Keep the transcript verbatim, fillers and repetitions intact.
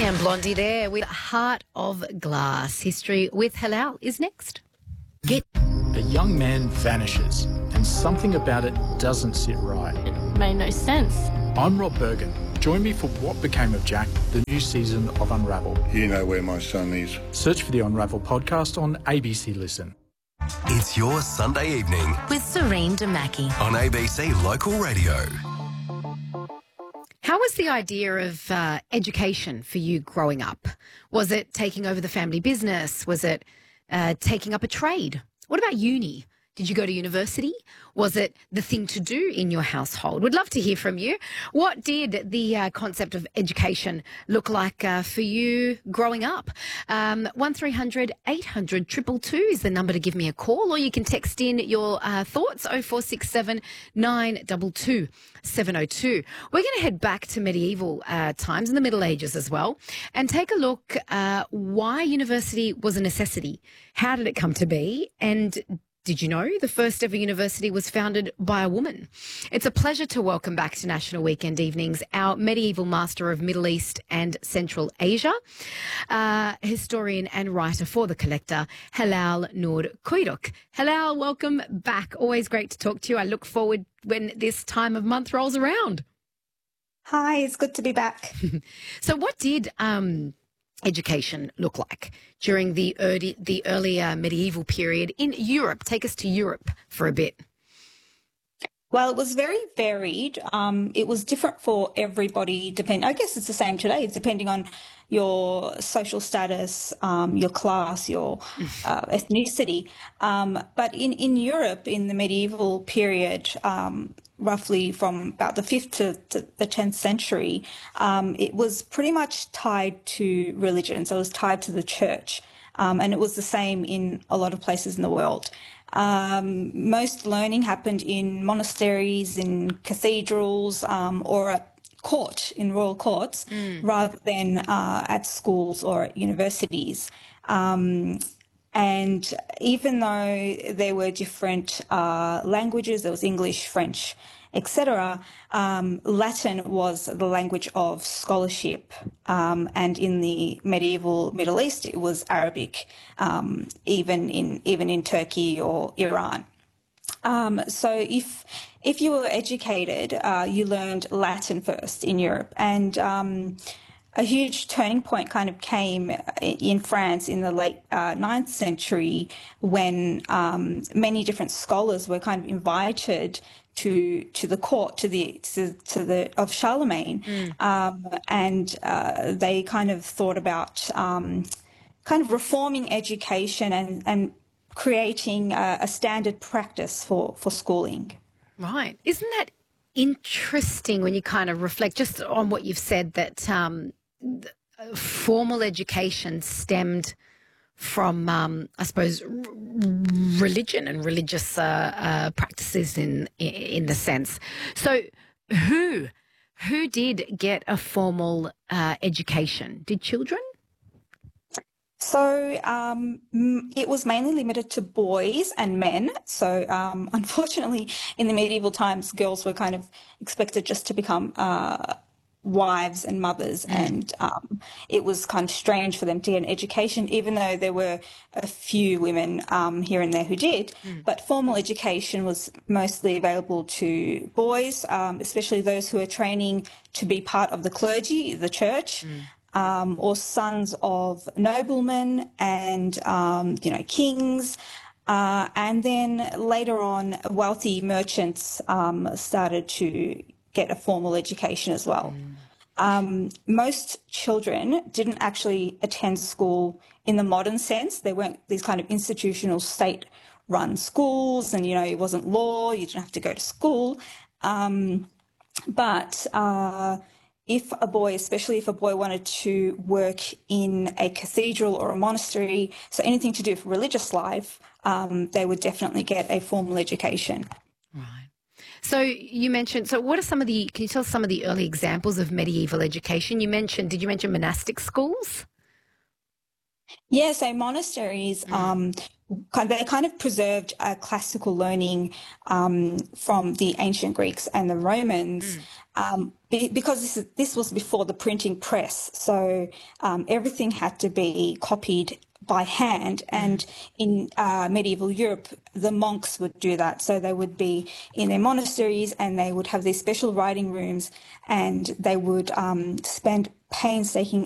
And Blondie there with Heart of Glass. History with Halal is next. Get A young man vanishes and something about it doesn't sit right. It made no sense. I'm Rob Bergen. Join me for What Became of Jack, the new season of Unravel. You know where my son is. Search for the Unravel podcast on A B C Listen. It's your Sunday evening with Serene Damaki on A B C Local Radio. How was the idea of uh, education for you growing up? Was it taking over the family business? Was it uh, taking up a trade? What about uni? Did you go to university? Was it the thing to do in your household? We'd love to hear from you. What did the uh, concept of education look like uh, for you growing up? Um, one three hundred eight hundred two two two is the number to give me a call, or you can text in your uh, thoughts, oh four six seven nine two two seven oh two. We're going to head back to medieval uh, times in the Middle Ages as well and take a look uh, why university was a necessity. How did it come to be? And did you know the first ever university was founded by a woman? It's a pleasure to welcome back to National Weekend Evenings our medieval master of Middle East and Central Asia, uh, historian and writer for The Collector, Halal Noor Kuyruk. Halal, welcome back. Always great to talk to you. I look forward when this time of month rolls around. Hi, it's good to be back. So what did um, education look like during the early, the earlier medieval period in Europe? Take us to Europe for a bit. Well, it was very varied. Um, it was different for everybody. Depend. I guess it's the same today. It's depending on your social status, um, your class, your uh, ethnicity. Um, but in, in Europe, in the medieval period, um, roughly from about the fifth to, to the tenth century, um, it was pretty much tied to religion. So it was tied to the church. Um, and it was the same in a lot of places in the world. Um, most learning happened in monasteries, in cathedrals, um, or at court, in royal courts, mm. rather than uh, at schools or at universities. Um, and even though there were different uh, languages, there was English, French, et cetera, um, Latin was the language of scholarship. Um, and in the medieval Middle East, it was Arabic, um, even in even in Turkey or Iran. Um, so if if you were educated, uh, you learned Latin first in Europe. And um, a huge turning point kind of came in France in the late uh, ninth century when um, many different scholars were kind of invited to to the court, to the to, to the of Charlemagne, mm. um, and uh, they kind of thought about um, kind of reforming education and and creating a, a standard practice for for schooling. Right, isn't that interesting when you kind of reflect just on what you've said, that um, formal education stemmed from, um, I suppose, r- religion and religious uh, uh, practices in, in in the sense. So, who who did get a formal uh, education? Did children? So um, it was mainly limited to boys and men. So um, unfortunately, in the medieval times, girls were kind of expected just to become uh, wives and mothers, mm. and um, it was kind of strange for them to get an education, even though there were a few women um, here and there who did. Mm. But formal education was mostly available to boys, um, especially those who were training to be part of the clergy, the church. Mm. Um, or sons of noblemen and, um, you know, kings. Uh, and then later on, wealthy merchants um, started to get a formal education as well. Mm. Um, most children didn't actually attend school in the modern sense. There weren't these kind of institutional state-run schools, and, you know, it wasn't law. You didn't have to go to school. Um, but... Uh, If a boy, especially if a boy wanted to work in a cathedral or a monastery, so anything to do with religious life, um, they would definitely get a formal education. Right. So you mentioned, so what are some of the, can you tell us some of the early examples of medieval education? You mentioned, did you mention monastic schools? Yeah, so monasteries mm. um, kind they kind of preserved uh, classical learning um, from the ancient Greeks and the Romans, um, be, because this is, this was before the printing press. So um, everything had to be copied by hand, and in uh, medieval Europe, the monks would do that. So they would be in their monasteries, and they would have these special writing rooms, and they would um, spend painstaking